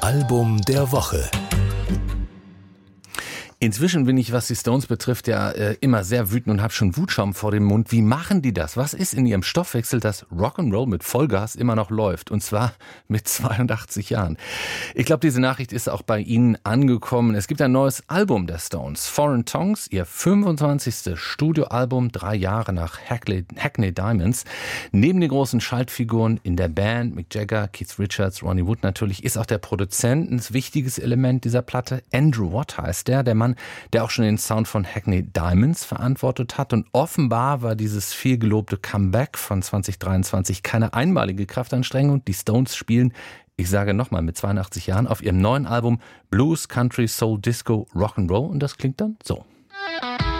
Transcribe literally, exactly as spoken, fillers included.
Album der Woche. Inzwischen bin ich, was die Stones betrifft, ja äh, immer sehr wütend und habe schon Wutschaum vor dem Mund. Wie machen die das? Was ist in ihrem Stoffwechsel, dass Rock'n'Roll mit Vollgas immer noch läuft? Und zwar mit zweiundachtzig Jahren. Ich glaube, diese Nachricht ist auch bei Ihnen angekommen. Es gibt ein neues Album der Stones. Foreign Tongues, ihr fünfundzwanzigstes Studioalbum, drei Jahre nach Hackney, Hackney Diamonds. Neben den großen Schaltfiguren in der Band, Mick Jagger, Keith Richards, Ronnie Wood natürlich, ist auch der Produzent ein wichtiges Element dieser Platte. Andrew Watt heißt der, der Mann, der auch schon den Sound von Hackney Diamonds verantwortet hat. Und offenbar war dieses viel gelobte Comeback von zwanzig dreiundzwanzig keine einmalige Kraftanstrengung. Die Stones spielen, ich sage nochmal, mit zweiundachtzig Jahren auf ihrem neuen Album Blues, Country, Soul, Disco, Rock'n'Roll. Und das klingt dann so.